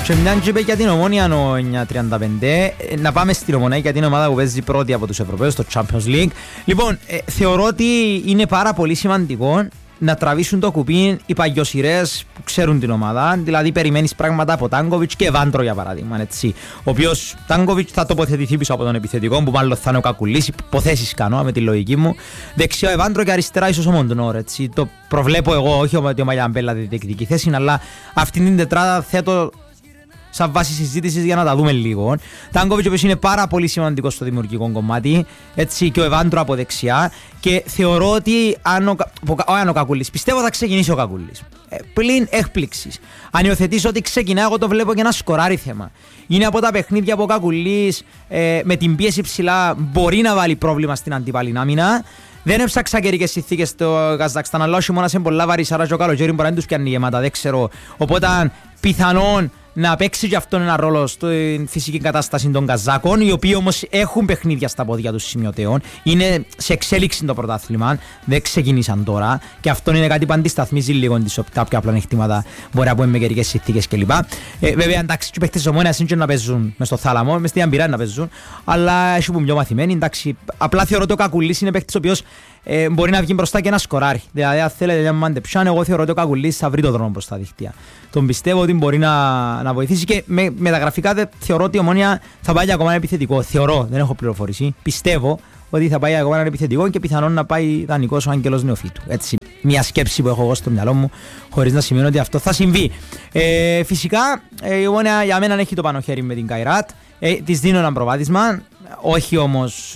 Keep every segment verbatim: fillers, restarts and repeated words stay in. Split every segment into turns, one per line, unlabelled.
Και μιαν και είπε για την Ομόνια ο εννιά τριάντα πέντε, να πάμε στην Ομόνια για την ομάδα που παίζει πρώτη από τους Ευρωπαίους στο Champions League. Λοιπόν, ε, θεωρώ ότι είναι πάρα πολύ σημαντικό να τραβήσουν το κουπί οι παγιοσυρές που ξέρουν την ομάδα. Δηλαδή, περιμένεις πράγματα από Τάνκοβιτς και Εβάντρο για παράδειγμα. Έτσι. Ο οποίος Τάνκοβιτς θα τοποθετηθεί πίσω από τον επιθετικό, που μάλλον θα είναι ο Κακουλής. Υποθέσεις κάνω με τη λογική μου. Δεξιά ο Εβάντρο και αριστερά ίσως ο Μοντνόρ. Έτσι. Το προβλέπω εγώ, όχι ότι ο Μαγιαμπέλα διεκδικεί θέση, αλλά αυτήν την τετράδα θέτω σαν βάση συζήτησης για να τα δούμε λίγο. Τάνκοβιτς, ο οποίος είναι πάρα πολύ σημαντικός στο δημιουργικό κομμάτι, έτσι, και ο Εβάντρο από δεξιά. Και θεωρώ ότι αν ο, ο, ο Κακουλής, πιστεύω θα ξεκινήσει ο Κακουλής. Ε, πλην έκπληξης. Αν υιοθετήσω ότι ξεκινά, εγώ το βλέπω και ένα σκοράρι θέμα. Είναι από τα παιχνίδια που ο Κακουλής ε, με την πίεση ψηλά μπορεί να βάλει πρόβλημα στην αντίπαλη άμυνα. Δεν έψαξα καιρικές συνθήκες στο Καζακστάν, αλλά όχι μόνο σε πολλά βαρύσαρα και ο καλοκαίρι μπορεί να τους πιάνει γεμάτα, δεν ξέρω. Οπότε πιθανόν να παίξει και αυτόν ένα ρόλο στην φυσική κατάσταση των Καζάκων, οι οποίοι όμως έχουν παιχνίδια στα πόδια τους σημειωτέων. Είναι σε εξέλιξη το πρωτάθλημα, δεν ξεκινήσαν τώρα. Και αυτό είναι κάτι που αντισταθμίζει λίγο τις κάποια πλανεκτήματα, μπορεί να πούμε με καιρικές συνθήκες κλπ. Ε, βέβαια, εντάξει, οι παίχτες της Ομόνοιας είναι να παίζουν μες στο θάλαμο, μες στην Αμπειρά να παίζουν, αλλά έχει που πιο μαθημένοι. Εντάξει, απλά θεωρώ ότι ο Κακουλής είναι παίχτης ο οποίος ε, μπορεί να βγει μπροστά και να σκοράρει. Δηλαδή, αν θέλετε να μάντε πιάνε, εγώ θεωρώ ότι ο Κακουλής θα βρει το δρόμο προς τα δίχτυα. Τον πιστεύω ότι μπορεί να, να βοηθήσει και με, με τα γραφικά δε, θεωρώ ότι η Ομόνια θα πάει ακόμα ένα επιθετικό. Θεωρώ, δεν έχω πληροφορήσει. Πιστεύω ότι θα πάει ακόμα ένα επιθετικό και πιθανόν να πάει δανεικός ο Άγγελος Νεοφύτου. Έτσι, μια σκέψη που έχω εγώ στο μυαλό μου, χωρίς να σημαίνω ότι αυτό θα συμβεί. Ε, φυσικά, η Ομόνια για μένα έχει το πάνω χέρι με την Καϊράτ. Ε, της δίνω ένα προβάδισμα, όχι όμως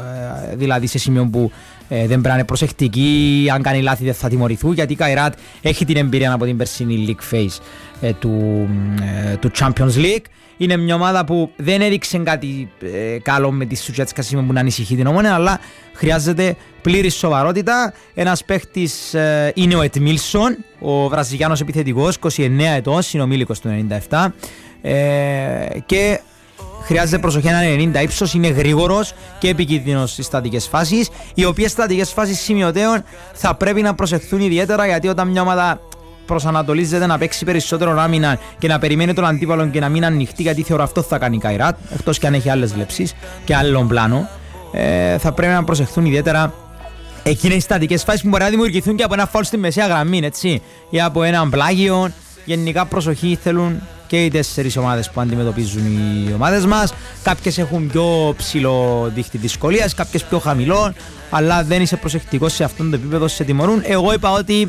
ε, δηλαδή σε σημείο που ε, δεν πρέπει να είναι προσεκτική, αν κάνει λάθη δεν θα τιμωρηθούν, γιατί η Καϊράτ έχει την εμπειρία από την περσινή League Phase ε, του, ε, του Champions League. Είναι μια ομάδα που δεν έδειξε κάτι ε, καλό με τη Σουτσιάτσικα σήμερα που να ανησυχεί την Ομόνια, αλλά χρειάζεται πλήρη σοβαρότητα. Ένας παίχτης ε, είναι ο Ετμίλσον, ο Βραζιλιάνος επιθετικός, είκοσι εννέα ετών, συνομήλικος του ενενήντα επτά, ε, και χρειάζεται προσοχή, έναν ενενήντα ύψος, είναι γρήγορος και επικίνδυνος στις στατικές φάσεις, οι οποίες στατικές φάσεις σημειωτέων θα πρέπει να προσεχθούν ιδιαίτερα, γιατί όταν μια ομάδα προσανατολίζεται να παίξει περισσότερο άμυνα και να περιμένει τον αντίπαλο και να μην ανοιχτεί, γιατί θεωρώ αυτό θα κάνει η Καϊράτ, εκτός και αν έχει άλλες βλέψεις και άλλον πλάνο, ε, θα πρέπει να προσεχθούν ιδιαίτερα εκείνες οι στατικές φάσεις που μπορεί να δημιουργηθούν και από ένα φάουλ στη μεσαία γραμμή, έτσι, ή από έναν πλάγιο. Γενικά προσοχή θέλουν και οι τέσσερις ομάδες που αντιμετωπίζουν οι ομάδες μας. Κάποιες έχουν πιο ψηλό δίχτυ δυσκολίας, κάποιες πιο χαμηλό, αλλά δεν είσαι προσεκτικός σε αυτόν το επίπεδο, σε τιμωρούν. Εγώ είπα ότι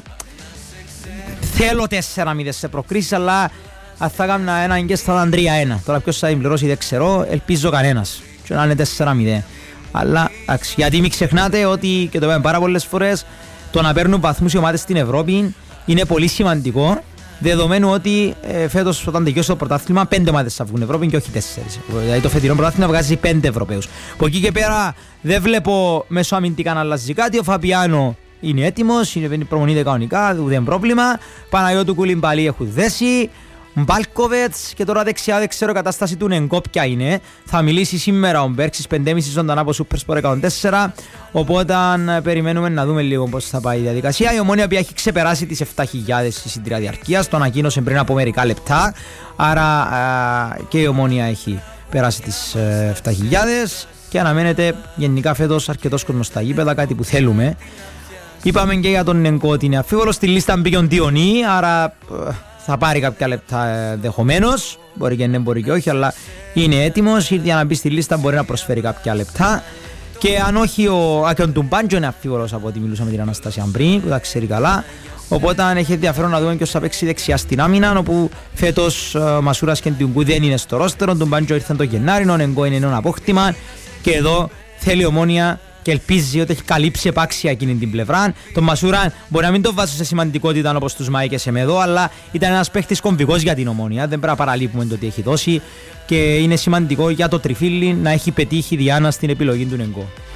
θέλω τέσσερα μηδέν σε προκρίσεις, αλλά αν θα έκανα έναν και θα ήταν τρία ένα. Τώρα ποιος θα την πληρώσει δεν ξέρω, ελπίζω κανένας. Και να είναι τέσσερα μηδέν. Αλλά αξι, γιατί μην ξεχνάτε ότι, και το είπαμε πάρα πολλές φορές, το να παίρνουν βαθμούς οι ομάδες στην Ευρώπη είναι πολύ σημαντικό. Δεδομένου ότι ε, φέτος όταν τελειώσει το πρωτάθλημα, πέντε ομάδες θα βγουν Ευρώπη και όχι τέσσερις. Δηλαδή το φετινό πρωτάθλημα βγάζει πέντε Ευρωπαίους. Από εκεί και πέρα δεν βλέπω μέσω αμυντικά να αλλάζει κάτι. Ο Φαπιάνο είναι έτοιμος, είναι προμονείται κανονικά, δεν πρόβλημα. Παναγιώτου Κουλιμπαλί έχουν δέσει. Μπάλκοβετς, και τώρα δεξιά δεν ξέρω η κατάσταση του Νεγκό ποια είναι. Θα μιλήσει σήμερα ο Μπέρξης πέντε και μισή ζωντανά από Super Sport εκατόν τέσσερα. Οπότε περιμένουμε να δούμε λίγο πώς θα πάει η διαδικασία. Η Ομόνια που έχει ξεπεράσει τις επτά χιλιάδες στη συντηρία διαρκείας, το ανακοίνωσε πριν από μερικά λεπτά. Άρα α, και η Ομόνια έχει περάσει τις επτά χιλιάδες και αναμένεται γενικά φέτος αρκετός κόσμος στα γήπεδα, κάτι που θέλουμε. Είπαμε και για τον Νεγκό ότι είναι αφίβολος. Στη λίστα μπήκε ο Διονί, άρα θα πάρει κάποια λεπτά ενδεχομένως. Μπορεί και ναι, μπορεί και όχι, αλλά είναι έτοιμος. Για να μπει στη λίστα μπορεί να προσφέρει κάποια λεπτά. Και αν όχι, ο Άκιον Τουμπάντζο είναι αφίβολος από ό,τι μιλούσαμε με την Αναστασία πριν, που τα ξέρει καλά. Οπότε αν έχει ενδιαφέρον να δούμε ποιος θα παίξει δεξιά στην άμυνα, όπου φέτος ο Μασούρας και Ντιουγκού δεν είναι στο ρόστερο. Ο Τουμπάντζο ήρθε το Γενάρη, ο Νεγκό είναι ένα απόκτημα. Και εδώ θέλει η Ομόνια και ελπίζει ότι έχει καλύψει επάξια εκείνη την πλευρά. Τον Μασούρα μπορεί να μην το βάζω σε σημαντικότητα όπως τους Μάη και Σεμέδο, αλλά ήταν ένας παίχτης κομβικός για την Ομόνια. Δεν πρέπει να παραλείπουμε το τι έχει δώσει και είναι σημαντικό για το τριφύλι να έχει πετύχει Διάνα στην επιλογή του Νεγκό.